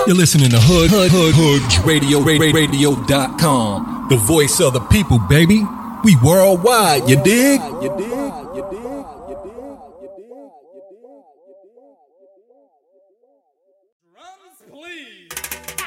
You're listening to Hood Radio.com. The voice of the people, baby. We worldwide, you dig?